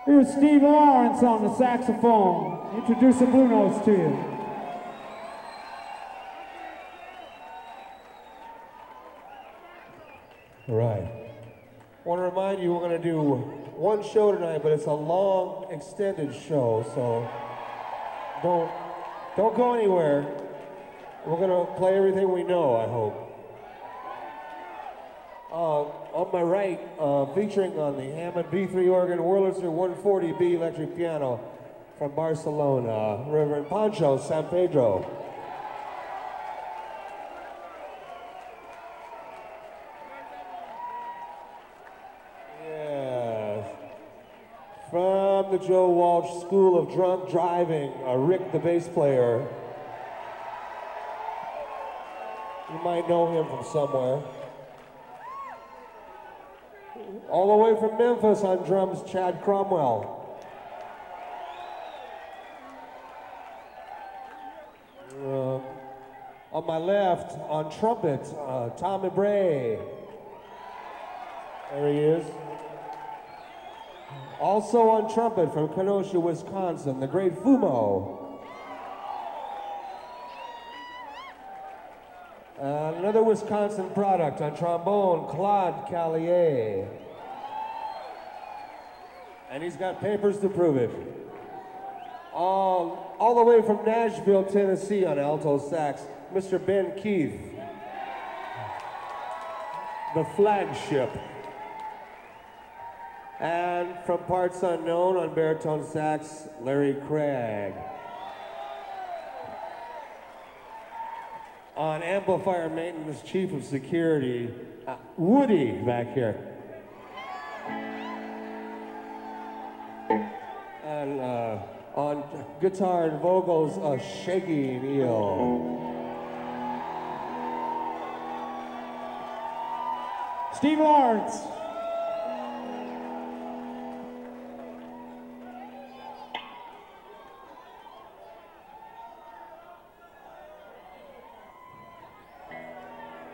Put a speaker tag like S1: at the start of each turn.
S1: Here's Steve Lawrence on the saxophone. Introduce the Blue Notes to you.
S2: All right. I want to remind you we're going to do one show tonight, but it's a long, extended show, so don't go anywhere. We're going to play everything we know, I hope. On my right, featuring on the Hammond B3 organ, Wurlitzer 140B electric piano from Barcelona, Reverend Pancho San Pedro. Yes. From the Joe Walsh School of Drunk Driving, Rick the bass player. You might know him from somewhere. All the way from Memphis on drums, Chad Cromwell. On my left, on trumpet, Tommy Bray. There he is. Also on trumpet from Kenosha, Wisconsin, the great Fumo. Another Wisconsin product on trombone, Claude Callier. And he's got papers to prove it. All the way from Nashville, Tennessee on alto sax, Mr. Ben Keith. The flagship. And from parts unknown on baritone sax, Larry Craig. On amplifier maintenance, chief of security, Woody back here. And on guitar and vocals, Shaggy Neal.
S1: Steve Lawrence.